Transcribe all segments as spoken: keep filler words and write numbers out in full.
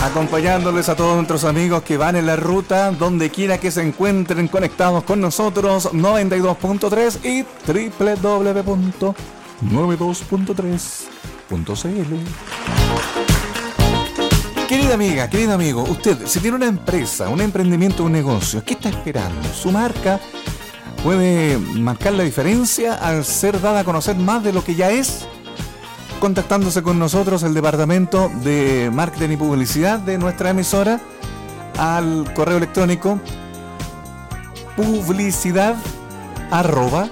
acompañándoles a todos nuestros amigos que van en la ruta, donde quiera que se encuentren conectados con nosotros, noventa y dos punto tres y doble u doble u doble u punto noventa y dos punto tres punto c l. Querida amiga, querido amigo, usted, si tiene una empresa, un emprendimiento, un negocio, ¿qué está esperando? Su marca puede marcar la diferencia al ser dada a conocer más de lo que ya es, contactándose con nosotros, el departamento de marketing y publicidad de nuestra emisora, al correo electrónico publicidad arroba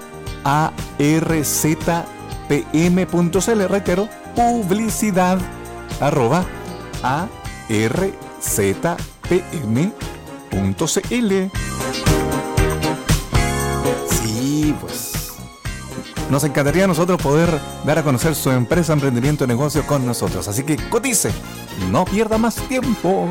arctpm punto c l. Reitero, publicidad arroba arctpm punto c l. Sí, pues nos encantaría a nosotros poder dar a conocer su empresa, emprendimiento, negocio con nosotros. Así que cotice, no pierda más tiempo.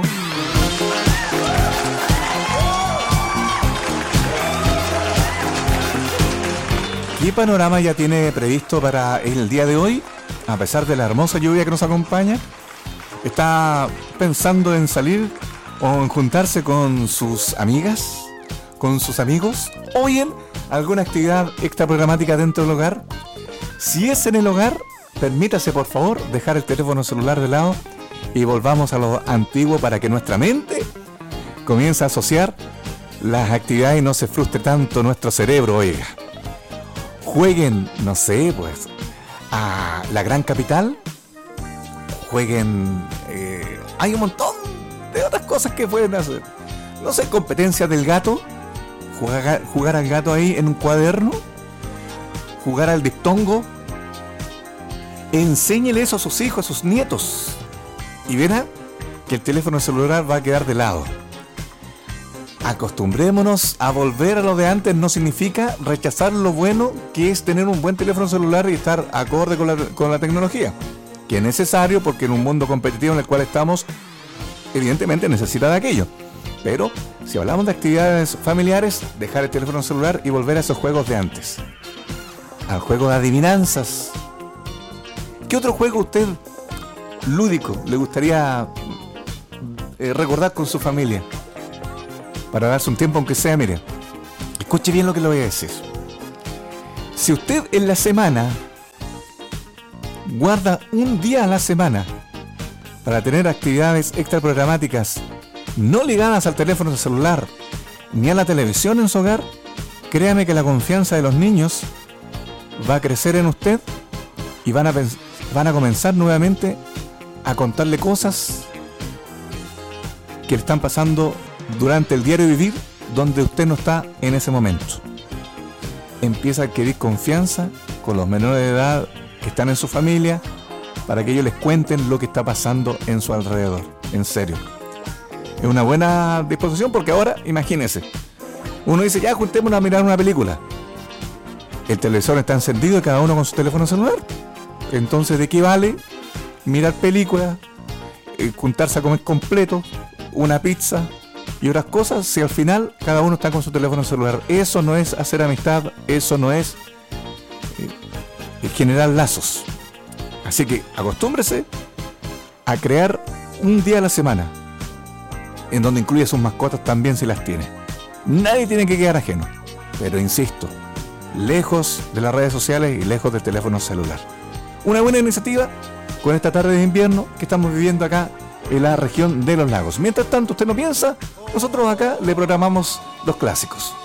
¿Qué panorama ya tiene previsto para el día de hoy? A pesar de la hermosa lluvia que nos acompaña, ¿está pensando en salir o en juntarse con sus amigas, con sus amigos, o bien alguna actividad extraprogramática dentro del hogar? Si es en el hogar, permítase por favor dejar el teléfono celular de lado y volvamos a lo antiguo para que nuestra mente comience a asociar las actividades y no se frustre tanto nuestro cerebro. Oiga, jueguen, no sé, pues a la gran capital, jueguen, eh, hay un montón de otras cosas que pueden hacer, no sé, competencias del gato, jugar, jugar al gato ahí en un cuaderno, jugar al diptongo. Enséñele eso a sus hijos, a sus nietos, y verá que el teléfono celular va a quedar de lado. Acostumbrémonos a volver a lo de antes. No significa rechazar lo bueno que es tener un buen teléfono celular y estar acorde con la, con la tecnología, que es necesario porque en un mundo competitivo en el cual estamos, evidentemente necesita de aquello. Pero si hablamos de actividades familiares, dejar el teléfono celular y volver a esos juegos de antes, al juego de adivinanzas. ¿Qué otro juego usted lúdico le gustaría eh, recordar con su familia? Para darse un tiempo, aunque sea, mire, escuche bien lo que le voy a decir. Si usted en la semana guarda un día a la semana para tener actividades extraprogramáticas no ligadas al teléfono celular ni a la televisión en su hogar, créame que la confianza de los niños va a crecer en usted y van a, van a comenzar nuevamente a contarle cosas que le están pasando durante el diario vivir, donde usted no está en ese momento. Empieza a adquirir confianza con los menores de edad que están en su familia, para que ellos les cuenten lo que está pasando en su alrededor. En serio, es una buena disposición, porque ahora, imagínese, uno dice, ya juntémonos a mirar una película. El televisor está encendido y cada uno con su teléfono celular. Entonces, ¿de qué vale mirar películas, eh, juntarse a comer completo, una pizza y otras cosas, si al final cada uno está con su teléfono celular? Eso no es hacer amistad, eso no es eh, generar lazos. Así que acostúmbrese a crear un día a la semana en donde incluye sus mascotas también, si las tiene. Nadie tiene que quedar ajeno, pero insisto, lejos de las redes sociales y lejos del teléfono celular. Una buena iniciativa con esta tarde de invierno que estamos viviendo acá en la región de los lagos. Mientras tanto, usted no piensa, nosotros acá le programamos los clásicos.